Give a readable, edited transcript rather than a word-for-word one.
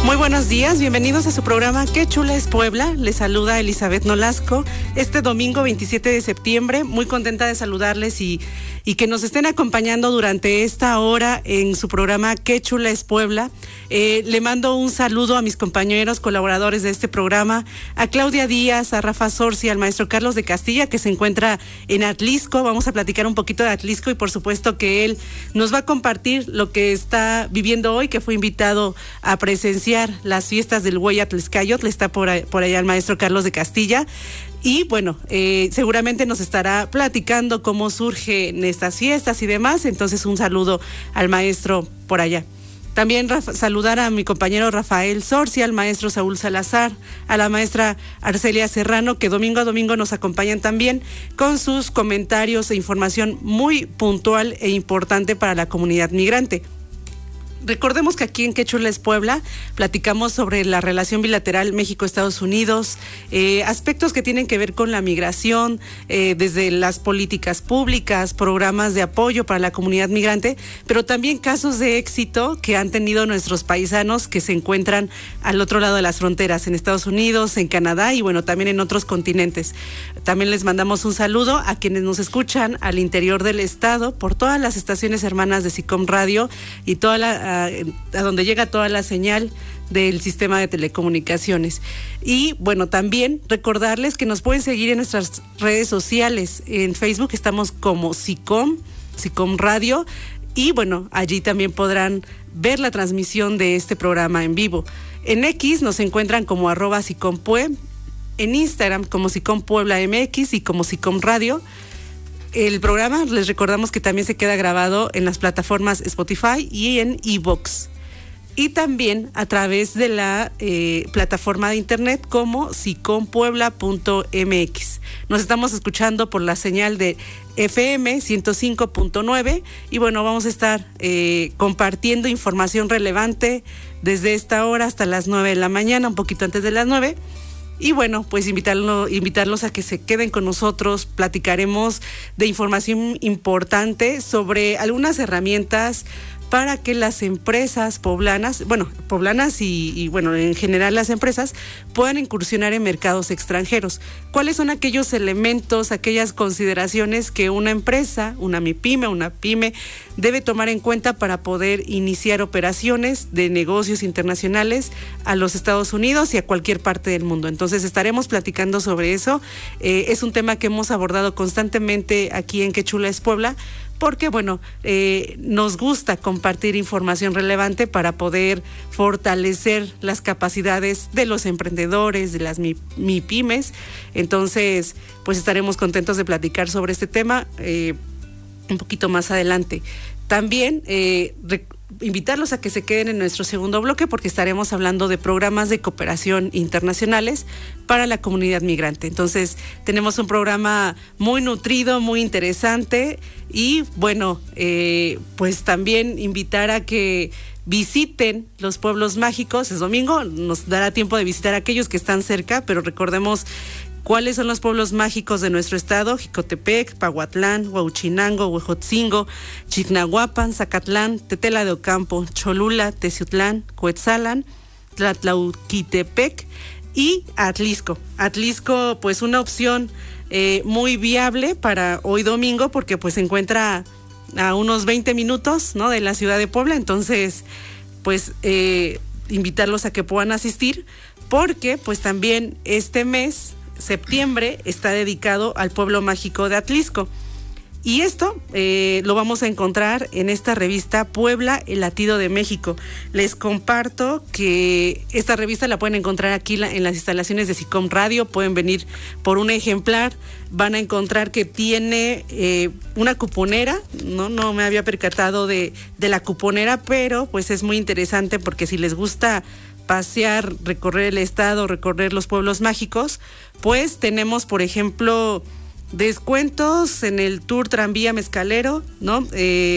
Muy buenos días, bienvenidos a su programa Qué chula es Puebla. Les saluda Elizabeth Nolasco. Este domingo 27 de septiembre, muy contenta de saludarles y que nos estén acompañando durante esta hora en su programa Qué chula es Puebla. Le mando un saludo a mis compañeros colaboradores de este programa, a Claudia Díaz, a Rafa Sorci, al maestro Carlos de Castilla, que se encuentra en Atlisco. Vamos a platicar un poquito de Atlisco y por supuesto que él nos va a compartir lo que está viviendo hoy, que fue invitado a presenciar las fiestas del Hueyatl-Xcayotl. Está por allá el maestro Carlos de Castilla. Y bueno, seguramente nos estará platicando cómo surgen estas fiestas y demás. Entonces un saludo al maestro por allá. También saludar a mi compañero Rafael Sorci, al maestro Saúl Salazar, a la maestra Arcelia Serrano, que domingo a domingo nos acompañan también con sus comentarios e información muy puntual e importante para la comunidad migrante. Recordemos que aquí en Qué chula es Puebla platicamos sobre la relación bilateral México-Estados Unidos, aspectos que tienen que ver con la migración, desde las políticas públicas, programas de apoyo para la comunidad migrante, pero también casos de éxito que han tenido nuestros paisanos que se encuentran al otro lado de las fronteras, en Estados Unidos, en Canadá y bueno, también en otros continentes. También les mandamos un saludo a quienes nos escuchan al interior del estado por todas las estaciones hermanas de SICOM Radio y a donde llega toda la señal del sistema de telecomunicaciones. Y bueno, también recordarles que nos pueden seguir en nuestras redes sociales. En Facebook estamos como SICOM Radio, y bueno, allí también podrán ver la transmisión de este programa en vivo. En X nos encuentran como @SICOMPUE, en Instagram como SICOM Puebla MX y como SICOM Radio. El programa, les recordamos que también se queda grabado en las plataformas Spotify y en iVoox. Y también a través de la plataforma de internet como sicompuebla.mx. Nos estamos escuchando por la señal de FM 105.9 y bueno, vamos a estar compartiendo información relevante desde esta hora hasta las 9 de la mañana, un poquito antes de las 9. Y bueno, pues invitarlos a que se queden con nosotros. Platicaremos de información importante sobre algunas herramientas para que las empresas poblanas y bueno, en general las empresas puedan incursionar en mercados extranjeros. ¿Cuáles son aquellos elementos, aquellas consideraciones que una empresa, una pyme debe tomar en cuenta para poder iniciar operaciones de negocios internacionales a los Estados Unidos y a cualquier parte del mundo? Entonces estaremos platicando sobre eso. Es un tema que hemos abordado constantemente aquí en Qué chula es Puebla, porque bueno, nos gusta compartir información relevante para poder fortalecer las capacidades de los emprendedores, de las MIPYMES. Entonces, pues estaremos contentos de platicar sobre este tema un poquito más adelante. También invitarlos a que se queden en nuestro segundo bloque porque estaremos hablando de programas de cooperación internacionales para la comunidad migrante. Entonces, tenemos un programa muy nutrido, muy interesante y bueno, pues también invitar a que visiten los pueblos mágicos. Es domingo, nos dará tiempo de visitar aquellos que están cerca, pero recordemos ¿cuáles son los pueblos mágicos de nuestro estado? Jicotepec, Pahuatlán, Huauchinango, Huejotzingo, Chignahuapan, Zacatlán, Tetela de Ocampo, Cholula, Teciutlán, Cuetzalan, Tlatlauquitepec y Atlisco. Atlisco, pues una opción muy viable para hoy domingo porque pues se encuentra a unos 20 minutos, ¿no?, de la ciudad de Puebla. Entonces, pues invitarlos a que puedan asistir porque pues también este mes septiembre está dedicado al pueblo mágico de Atlisco. Y esto lo vamos a encontrar en esta revista Puebla, el latido de México. Les comparto que esta revista la pueden encontrar aquí en las instalaciones de SICOM Radio. Pueden venir por un ejemplar. Van a encontrar que tiene una cuponera. No me había percatado de la cuponera, pero pues es muy interesante porque si les gusta pasear, recorrer el estado, recorrer los pueblos mágicos, pues tenemos, por ejemplo, descuentos en el Tour Tranvía Mezcalero, ¿no?